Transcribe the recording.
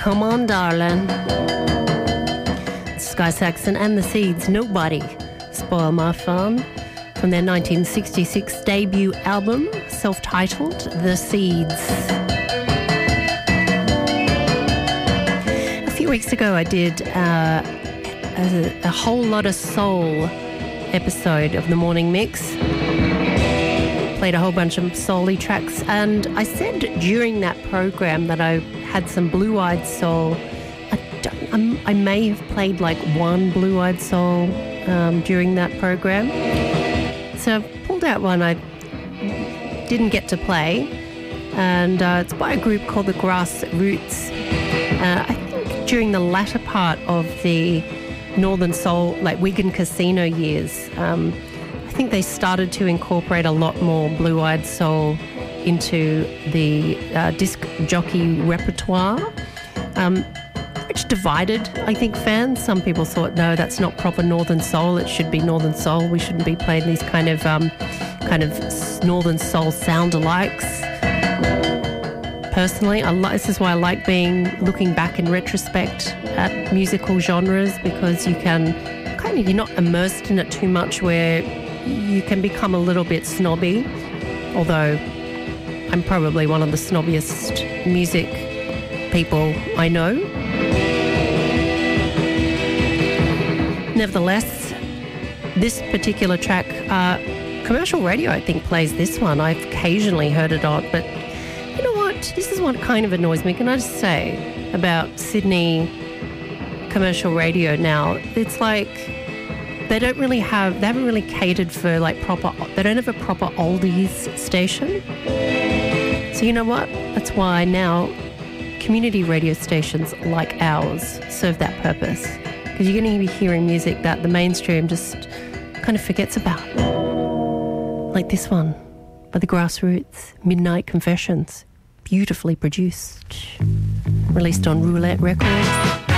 Come on, darling. Sky Saxon and the Seeds, Nobody Spoil My Fun, from their 1966 debut album, self-titled The Seeds. A few weeks ago I did a whole lot of soul episode of the Morning Mix. Played a whole bunch of soul-y tracks, and I said during that program that I had some Blue-Eyed Soul. I may have played like one Blue-Eyed Soul during that program. So I pulled out one I didn't get to play, and it's by a group called the Grassroots. I think during the latter part of the Northern Soul, like Wigan Casino years, I think they started to incorporate a lot more Blue-Eyed Soul into the disc jockey repertoire, which divided, I think, fans. Some people thought, no, that's not proper Northern Soul. It should be Northern Soul. We shouldn't be playing these kind of Northern Soul sound-alikes. Personally, this is why I like looking back in retrospect at musical genres, because you can you're not immersed in it too much, where you can become a little bit snobby, although I'm probably one of the snobbiest music people I know. Nevertheless, this particular track, commercial radio I think plays this one. I've occasionally heard it on, but you know what? This is what kind of annoys me. Can I just say about Sydney commercial radio now? It's like they haven't really catered for they don't have a proper oldies station. So you know what? That's why now community radio stations like ours serve that purpose, because you're going to be hearing music that the mainstream just kind of forgets about. Like this one by the Grassroots, Midnight Confessions, beautifully produced, released on Roulette Records.